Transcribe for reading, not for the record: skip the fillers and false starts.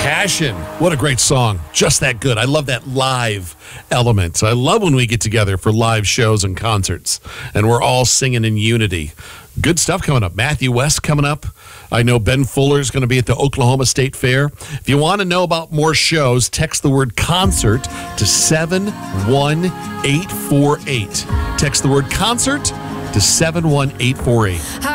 Passion. What a great song. Just that good. I love that live element. I love when we get together for live shows and concerts and we're all singing in unity. Good stuff coming up. Matthew West coming up. I know Ben Fuller is going to be at the Oklahoma State Fair. If you want to know about more shows, text the word concert to 71848. Text the word concert to 71848.